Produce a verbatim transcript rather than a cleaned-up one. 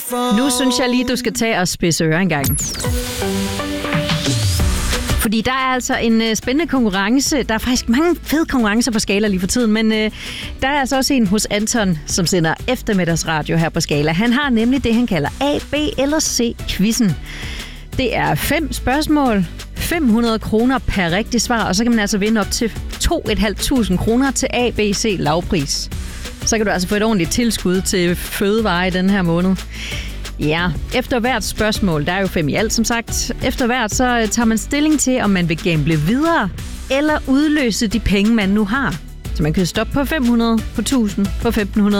Nu synes jeg lige, du skal tage og spidse ører en gang. Fordi der er altså en øh, spændende konkurrence. Der er faktisk mange fede konkurrencer på Skala lige for tiden, men øh, der er altså også en hos Anton, som sender eftermiddagsradio her på Skala. Han har nemlig det, han kalder A, B eller C-quizzen. Det er fem spørgsmål, fem hundrede kroner per rigtig svar, og så kan man altså vinde op til to tusind fem hundrede kroner til A, B, C lavpris. Så kan du altså få et ordentligt tilskud til fødevarer i den her måned. Ja, efter hvert spørgsmål, der er jo fem i alt som sagt, efter hvert så tager man stilling til, om man vil gamble videre eller udløse de penge, man nu har. Så man kan stoppe på fem hundrede, på tusind, på femten hundrede.